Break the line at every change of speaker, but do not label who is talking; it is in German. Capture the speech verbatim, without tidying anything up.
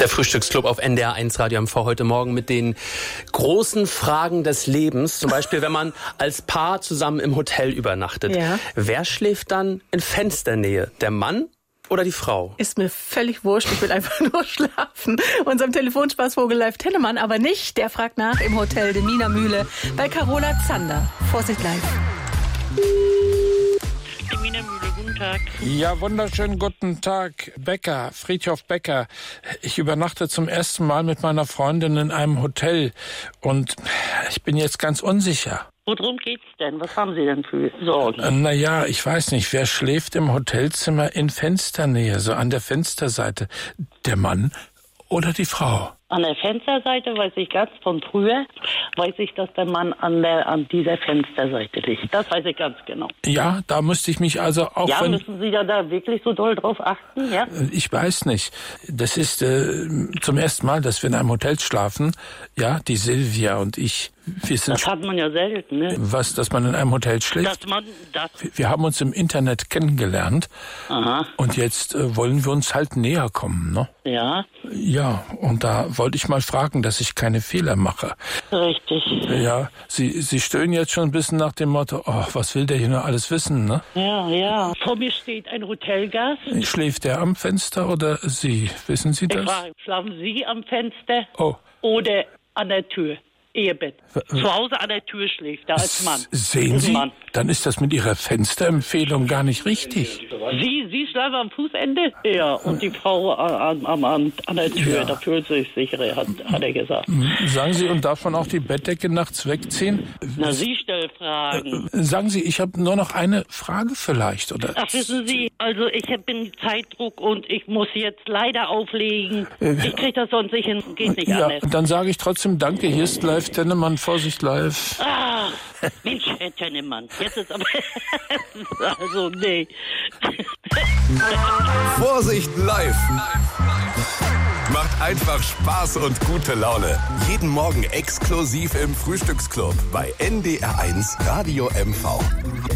Der Frühstücksclub auf N D R eins Radio M V heute Morgen mit den großen Fragen des Lebens. Zum Beispiel, wenn man als Paar zusammen im Hotel übernachtet. Ja. Wer schläft dann in Fensternähe? Der Mann oder die Frau? Ist mir völlig wurscht, ich will einfach nur schlafen. Unserem Telefonspaßvogel Live Tennemann aber nicht. Der fragt nach im Hotel de Mina Mühle bei Carola Zander. Vorsicht live.
Die Mina Mühle, guten Tag.
Ja, wunderschönen guten Tag. Becker, Friedhof Becker. Ich übernachte zum ersten Mal mit meiner Freundin in einem Hotel und ich bin jetzt ganz unsicher.
Worum geht's denn? Was haben Sie denn für Sorgen?
Naja, ich weiß nicht, wer schläft im Hotelzimmer in Fensternähe, so an der Fensterseite? Der Mann oder die Frau?
An der Fensterseite weiß ich ganz von früher, weiß ich, dass der Mann an der an dieser Fensterseite liegt. Das weiß ich ganz genau.
Ja, da müsste ich mich also auch...
Ja,
wenn,
müssen Sie da, da wirklich so doll drauf achten, ja?
Ich weiß nicht. Das ist äh, zum ersten Mal, dass wir in einem Hotel schlafen. Ja, die Silvia und ich. Wir sind
das hat man ja selten, ne?
Was, dass man in einem Hotel schläft?
Dass man das...
Wir haben uns im Internet kennengelernt. Aha. Und jetzt äh, wollen wir uns halt näher kommen, ne?
Ja.
Ja, und da wollte ich mal fragen, dass ich keine Fehler mache.
Richtig.
Ja, Sie, Sie stöhnen jetzt schon ein bisschen nach dem Motto, oh, was will der hier nur alles wissen, ne?
Ja, ja. Vor mir steht ein Hotelgast.
Schläft der am Fenster oder Sie? Wissen Sie das?
Ich frage, schlafen Sie am Fenster
oh.
oder an der Tür? Ehebett. Zu Hause an der Tür schläft er als Mann.
Sehen Sie? Mann. Dann ist das mit Ihrer Fensterempfehlung gar nicht richtig.
Sie, Sie schlafen am Fußende? Ja, und die Frau an, an, an, an der Tür, ja. Da fühlt sie sich sicherer, hat, hat er gesagt.
Sagen Sie, und darf man auch die Bettdecke nachts wegziehen?
Na, Sie stellen Fragen.
Sagen Sie, ich habe nur noch eine Frage vielleicht, oder?
Ach, wissen Sie, also ich bin Zeitdruck und ich muss jetzt leider auflegen. Ich kriege das sonst nicht hin, geht nicht
ja,
anders.
Dann sage ich trotzdem Danke, hier ist Live Tennemann, Vorsicht live.
Ah, Mensch, Herr Tennemann, jetzt ist aber... also, nee.
Vorsicht live. Macht einfach Spaß und gute Laune. Jeden Morgen exklusiv im Frühstücksclub bei N D R eins Radio M V.